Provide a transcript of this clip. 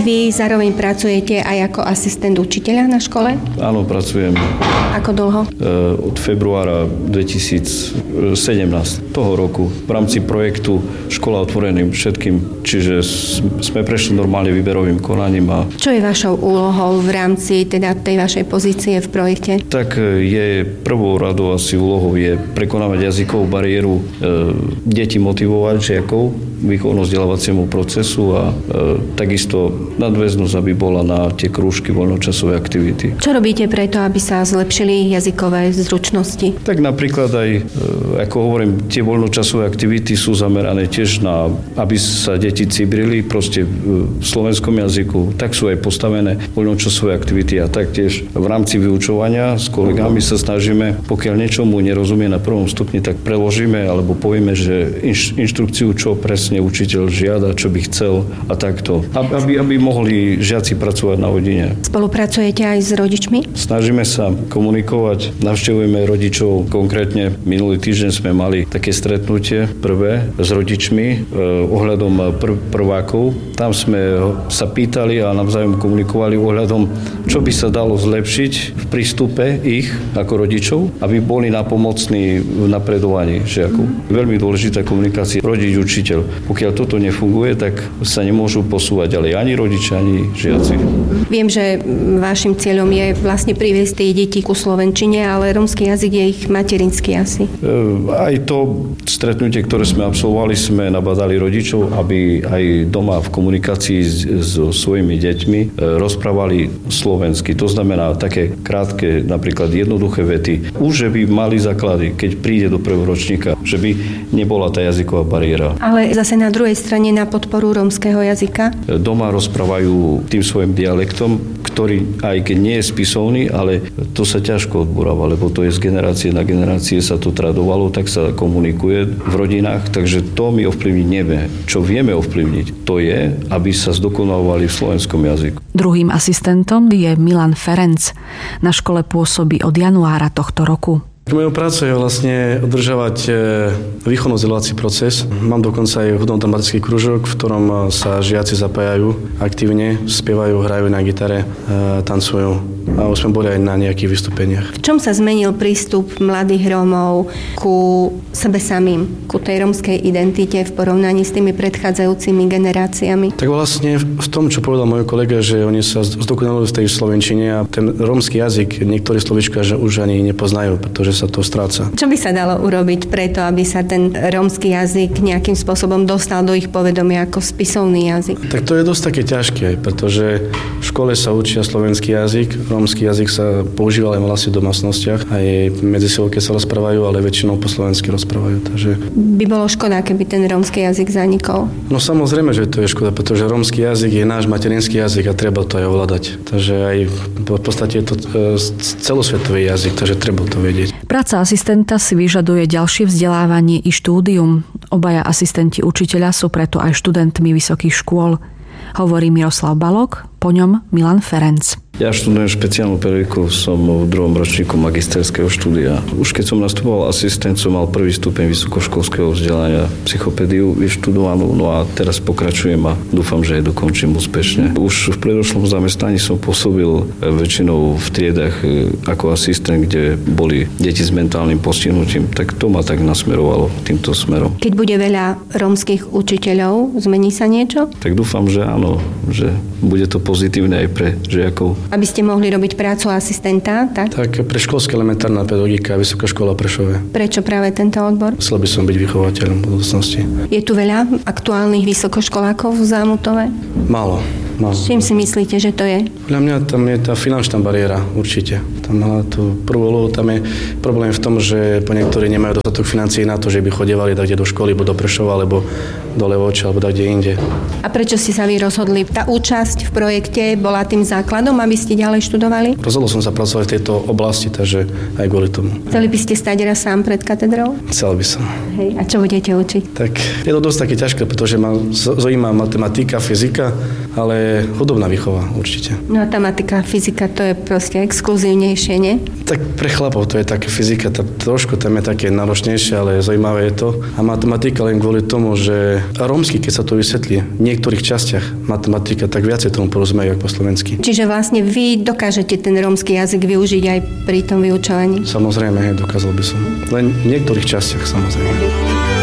Vy zároveň pracujete aj ako asistent učiteľa na škole? Áno, pracujem. Ako dlho? Od februára 2017 toho roku v rámci projektu Škola otvoreným všetkým. Čiže sme prešli normálne výberovým konaním. Čo je vašou úlohou v rámci teda tej vašej pozície v projekte? Tak je prvou radou asi úlohou je prekonávať jazykovú bariéru, deti motivovať žiakov výchovno-vzdelávaciemu procesu a takisto nadväznosť, aby bola na tie krúžky voľnočasové aktivity. Čo robíte preto, aby sa zlepšili jazykové zručnosti? Tak napríklad aj, ako hovorím, tie voľnočasové aktivity sú zamerané tiež na, aby sa deti cibrili proste v slovenskom jazyku. Tak sú aj postavené voľnočasové aktivity a taktiež v rámci vyučovania s kolegami sa snažíme, pokiaľ niečomu nerozumie na prvom stupni, tak preložíme alebo povieme, že inštrukciu, čo presne učiteľ žiada, čo by chcel a takto. Aby mohli žiaci pracovať na hodine. Spolupracujete aj s rodičmi? Snažíme sa komunikovať, navštevujeme rodičov. Konkrétne minulý týždeň sme mali také stretnutie prvé s rodičmi ohľadom prvákov. Tam sme sa pýtali a navzájom komunikovali ohľadom, čo by sa dalo zlepšiť v prístupe ich ako rodičov, aby boli napomocní v napredovaní žiakov. Veľmi dôležitá komunikácia rodič-učiteľ. Pokiaľ toto nefunguje, tak sa nemôžu posúvať ďalej ani rodičia, ani žiaci. Viem, že vašim cieľom je vlastne priviesť tie deti ku slovenčine, ale rómsky jazyk je ich materinský asi. Aj to stretnutie, ktoré sme absolvovali, sme nabádali rodičov, aby aj doma v komunikácii so svojimi deťmi rozprávali slovensky. To znamená také krátke, napríklad jednoduché vety. Už, že by mali základy, keď príde do prvého ročníka, že by nebola tá jazyková bariéra. Ale zase na druhej strane na podporu rómskeho jazyka? Doma rozprávajú tým svojim dialektom, ktorý aj keď nie je spisovný, ale to sa ťažko odboráva, lebo to je z generácie na generácie sa to tradovalo, tak sa komunikuje v rodinách, takže to my ovplyvniť nevieme. Čo vieme ovplyvniť, to je, aby sa zdokonalovali v slovenskom jazyku. Druhým asistentom je Milan Ferenc. Na škole pôsobí od januára tohto roku. Mojou prácou je vlastne udržovať výchovno-vzdelávací proces. Mám dokonca aj hudobno-dramatický kružok, v ktorom sa žiaci zapájajú aktívne, spievajú, hrajú na gitare, tancujú. A už sme boli aj na nejakých vystúpeniach. V čom sa zmenil prístup mladých Rómov ku sebe samým, ku tej rómskej identite v porovnaní s tými predchádzajúcimi generáciami? Tak vlastne v tom, čo povedal môj kolega, že oni sa zdokonalujú v tej slovenčine a ten rómsky jazyk, niektoré slovíčka, že už ani nepoznajú, pretože sa to stráca. Čo by sa dalo urobiť preto, aby sa ten rómsky jazyk nejakým spôsobom dostal do ich povedomia ako spisovný jazyk? Tak to je dosť také ťažké, pretože v škole sa učia slovenský jazyk, rómsky jazyk sa používa len vlastne v domácnostiach, aj medzi sebou keď sa rozprávajú, ale väčšinou po slovensky rozprávajú. Takže by bolo škoda, keby ten rómsky jazyk zanikol? No samozrejme, že to je škoda, pretože rómsky jazyk je náš materinský jazyk a treba to aj ovládať. Takže aj v podstate je to celosvetový jazyk, takže treba to vedieť. Práca asistenta si vyžaduje ďalšie vzdelávanie i štúdium. Obaja asistenti učiteľa sú preto aj študentmi vysokých škôl. Hovorí Miroslav Balok, po ňom Milan Ferenc. Ja študujem špeciálnu pedagogiku, som v druhom ročníku magisterského štúdia. Už keď som nastupoval asistent, som mal prvý stupeň vysokoškolského vzdelania, psychopédiu vyštudovanú, no a teraz pokračujem a dúfam, že aj dokončím úspešne. Už v predošlom zamestnaní som pôsobil väčšinou v triedách ako asistent, kde boli deti s mentálnym postihnutím, tak to ma tak nasmerovalo týmto smerom. Keď bude veľa rómskych učiteľov, zmení sa niečo? Tak dúfam, že áno, že bude to pozitívne aj pre žiakov. Aby ste mohli robiť prácu asistenta, tak? Tak pre školská elementárna pedagogika a Vysoká škola Prešove. Prečo práve tento odbor? Chcel by som byť vychovateľom v budúcnosti. Je tu veľa aktuálnych vysokoškolákov v Zámutove? Málo. S čím si myslíte, že to je? Podľa mňa tam je tá finančná bariéra, určite. Tam na tú prvú úlohu, tam je problém v tom, že po niektorí nemajú dostatok financií na to, že by chodievali takde do školy, buď do Prešova, alebo do Levoča, alebo takde inde. A prečo ste sa vy rozhodli? Tá účasť v projekte bola tým základom, aby ste ďalej študovali? Rozhodol som sa pracovať v tejto oblasti, takže aj kvôli tomu. Chceli by ste stať raz sám pred katedrou? Chcel by som. Hej, a čo budete učiť? Tak je to dosť také ťažké, pretože ma zaujíma matematika, fyzika, ale hudobná výchova určite. No a tá matematika, fyzika, to je proste exkluzívne náročnejšie, nie? Tak pre chlapov to je také fyzika, trošku tam je také náročnejšie, ale zaujímavé je to. A matematika len kvôli tomu, že rómsky, keď sa to vysvetlí, v niektorých častiach matematika, tak viacej tomu porozumejú ako po slovensky. Čiže vlastne vy dokážete ten rómsky jazyk využiť aj pri tom vyučovaní? Samozrejme, dokázal by som. Len v niektorých častiach, samozrejme.